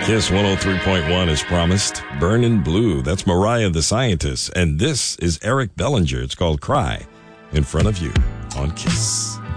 Kiss 103.1 is promised. Burnin' Blue. That's Mariah the Scientist. And this is Eric Bellinger. It's called Cry in Front of You on Kiss.